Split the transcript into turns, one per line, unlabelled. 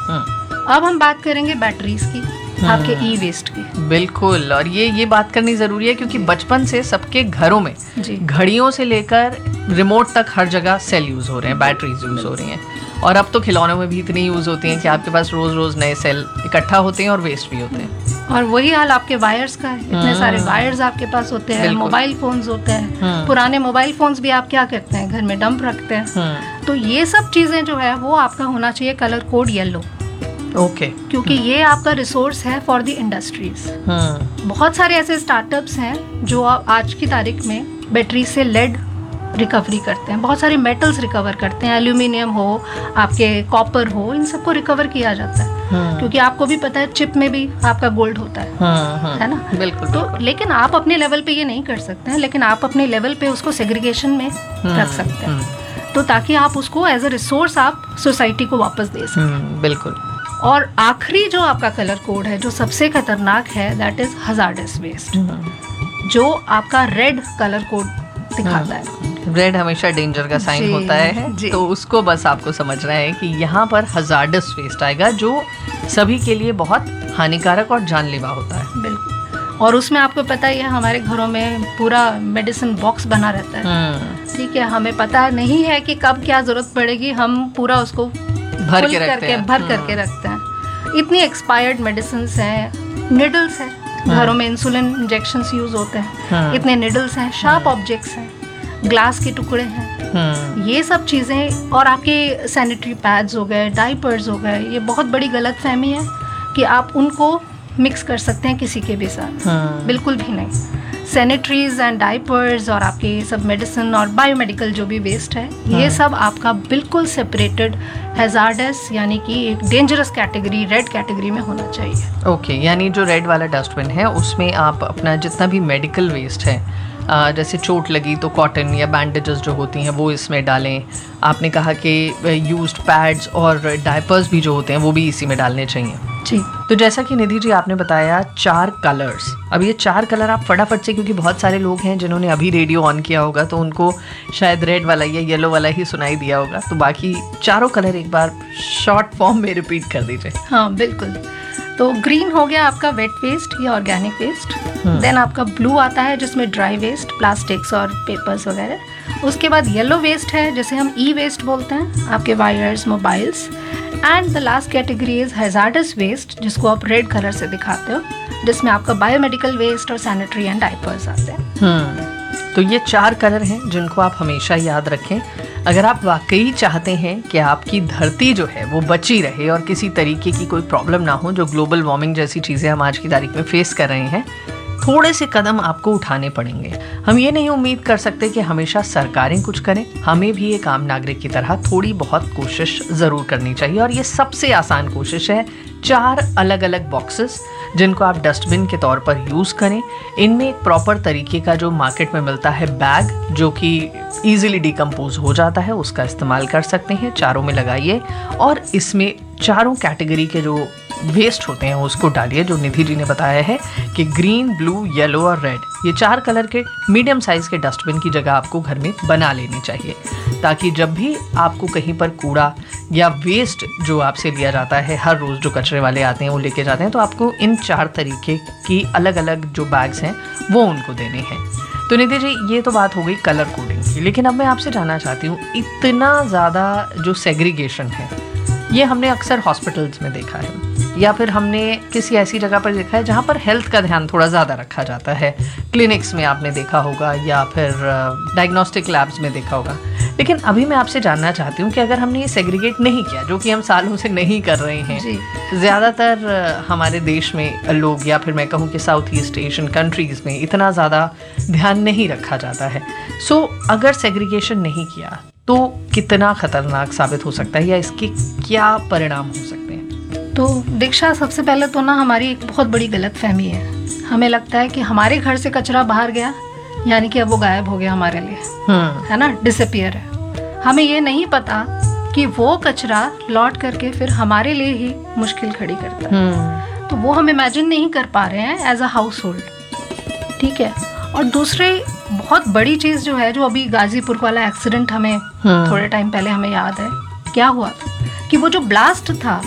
अब हम बात करेंगे बैटरीज की, आपके ई वेस्ट की।
बिल्कुल, और ये बात करनी ज़रूरी है क्योंकि बचपन से सबके घरों में घड़ियों से लेकर रिमोट तक हर जगह सेल यूज़ हो रहे हैं, बैटरीज यूज़ हो रही हैं, और अब तो खिलौनों में भी इतनी यूज़ होती हैं कि आपके पास रोज़ रोज़ नए सेल इकट्ठा होते हैं और वेस्ट भी होते हैं।
और वही हाल आपके वायर्स का है, इतने सारे वायर्स आपके पास होते हैं, मोबाइल फोन्स होते हैं, पुराने मोबाइल फोन्स भी आप क्या करते हैं, घर में डंप रखते हैं। तो ये सब चीज़ें जो है वो आपका होना चाहिए कलर कोड येलो।
ओके
क्योंकि ये आपका रिसोर्स है फॉर द इंडस्ट्रीज। बहुत सारे ऐसे स्टार्टअप्स हैं जो आज की तारीख में बैटरी से लेड रिकवरी करते हैं, बहुत सारे मेटल्स रिकवर करते हैं, एल्यूमिनियम हो, आपके कॉपर हो, इन सबको रिकवर किया जाता है। क्योंकि आपको भी पता है चिप में भी आपका गोल्ड होता है ना।
बिल्कुल।
तो लेकिन आप अपने लेवल पे ये नहीं कर सकते हैं, लेकिन आप अपने लेवल पे उसको सेग्रीगेशन में रख सकते हैं, तो ताकि आप उसको एज अ रिसोर्स आप सोसाइटी को वापस दे सकें।
बिल्कुल।
और आखिरी जो आपका कलर कोड है जो सबसे खतरनाक है, दैट इज हजार्डस वेस्ट, जो आपका रेड कलर कोड दिखाता है।
रेड हमेशा डेंजर का साइन होता है, तो उसको बस आपको समझना है कि यहाँ पर हजार्डस वेस्ट आएगा जो सभी के लिए बहुत हानिकारक और जानलेवा होता है।
बिल्कुल। और उसमें आपको पता ही है हमारे घरों में पूरा मेडिसिन बॉक्स बना रहता है, ठीक है, हमें पता नहीं है कि कब क्या जरूरत पड़ेगी, हम पूरा उसको भर करके रखते हैं। इतनी एक्सपायर्ड मेडिसिन हैं, निडल्स हैं, घरों में इंसुलिन इंजेक्शंस यूज होते हैं, इतने निडल्स हैं, शार्प ऑब्जेक्ट्स हैं, ग्लास के टुकड़े हैं, ये सब चीज़ें, और आपके सैनिटरी पैड्स हो गए, डाइपर्स हो गए, ये बहुत बड़ी गलतफहमी है कि आप उनको मिक्स कर सकते हैं किसी के भी साथ। बिल्कुल भी नहीं। सैनिटरीज एंड डाइपर्स और आपके सब मेडिसिन और बायोमेडिकल जो भी वेस्ट है, ये सब आपका बिल्कुल सेपरेटेड हैजार्डस यानी कि एक डेंजरस कैटेगरी, रेड कैटेगरी में होना चाहिए।
ओके, यानी जो रेड वाला डस्टबिन है उसमें आप अपना जितना भी मेडिकल वेस्ट है, जैसे चोट लगी तो कॉटन या बैंडेजेस जो होती हैं वो इसमें डालें। आपने कहा कि यूज्ड पैड्स और डायपर्स भी जो होते हैं वो भी इसी में डालने चाहिए
जी।
तो जैसा कि निधि जी आपने बताया 4 कलर्स, अब ये 4 कलर आप फटाफट से, क्योंकि बहुत सारे लोग हैं जिन्होंने अभी रेडियो ऑन किया होगा तो उनको शायद रेड वाला या येलो वाला ही सुनाई दिया होगा, तो बाकी चारों कलर एक बार शॉर्ट फॉर्म में रिपीट कर दीजिए।
हाँ बिल्कुल। तो ग्रीन हो गया आपका वेट वेस्ट या ऑर्गेनिक वेस्ट, देन आपका ब्लू आता है जिसमें ड्राई वेस्ट, प्लास्टिक्स और पेपर्स वगैरह। उसके बाद येलो वेस्ट है जिसे हम ई वेस्ट बोलते हैं, आपके wires, mobiles, and the last category is hazards waste जिसको आप रेड कलर से दिखाते हो, जिसमें आपका बायोमेडिकल वेस्ट और सैनिटरी एंड डाइपर्स आते हैं।
तो ये 4 कलर हैं जिनको आप हमेशा याद रखें अगर आप वाकई चाहते हैं कि आपकी धरती जो है वो बची रहे और किसी तरीके की कोई प्रॉब्लम ना हो। जो ग्लोबल वार्मिंग जैसी चीज़ें हम आज की तारीख में फेस कर रहे हैं, थोड़े से कदम आपको उठाने पड़ेंगे। हम ये नहीं उम्मीद कर सकते कि हमेशा सरकारें कुछ करें, हमें भी एक आम नागरिक की तरह थोड़ी बहुत कोशिश ज़रूर करनी चाहिए। और ये सबसे आसान कोशिश है, 4 अलग अलग बॉक्सेस जिनको आप डस्टबिन के तौर पर यूज़ करें। इनमें एक प्रॉपर तरीके का जो मार्केट में मिलता है बैग, जो कि ईजिली डिकम्पोज हो जाता है, उसका इस्तेमाल कर सकते हैं। चारों में लगाइए और इसमें चारों कैटेगरी के जो वेस्ट होते हैं उसको डालिए, जो निधि जी ने बताया है कि ग्रीन, ब्लू, येलो और रेड, ये 4 कलर के मीडियम साइज़ के डस्टबिन की जगह आपको घर में बना लेनी चाहिए, ताकि जब भी आपको कहीं पर कूड़ा या वेस्ट जो आपसे लिया जाता है, हर रोज़ जो कचरे वाले आते हैं वो लेके जाते हैं, तो आपको इन 4 तरीके की अलग अलग जो बैग्स हैं वो उनको देने हैं। तो निधि जी, ये तो बात हो गई कलर कोडिंग की, लेकिन अब मैं आपसे जानना चाहती हूँ, इतना ज़्यादा जो सेग्रीगेशन है ये हमने अक्सर हॉस्पिटल्स में देखा है, या फिर हमने किसी ऐसी जगह पर देखा है जहाँ पर हेल्थ का ध्यान थोड़ा ज़्यादा रखा जाता है। क्लिनिक्स में आपने देखा होगा या फिर डायग्नोस्टिक लैब्स में देखा होगा। लेकिन अभी मैं आपसे जानना चाहती हूँ कि अगर हमने ये सेग्रीगेट नहीं किया, जो कि हम सालों से नहीं कर रहे हैं, ज़्यादातर हमारे देश में लोग, या फिर मैं कहूँ कि साउथ ईस्ट एशियन कंट्रीज़ में इतना ज़्यादा ध्यान नहीं रखा जाता है। सो अगर सेग्रीगेशन नहीं किया तो कितना खतरनाक साबित हो सकता है, या इसके क्या परिणाम हो सकते हैं?
तो दीक्षा, सबसे पहले तो ना हमारी एक बहुत बड़ी गलतफहमी है। हमें लगता है कि हमारे घर से कचरा बाहर गया यानी कि अब वो गायब हो गया हमारे लिए, है ना, डिसअपियर है। हमें ये नहीं पता कि वो कचरा लौट करके फिर हमारे लिए ही मुश्किल खड़ी करता है। तो वो हम इमेजिन नहीं कर पा रहे हैं एज अ हाउस होल्ड, ठीक है। और दूसरे बहुत बड़ी चीज़ जो है, जो अभी गाजीपुर वाला एक्सीडेंट हमें थोड़े टाइम पहले हमें याद है, क्या हुआ कि वो जो ब्लास्ट था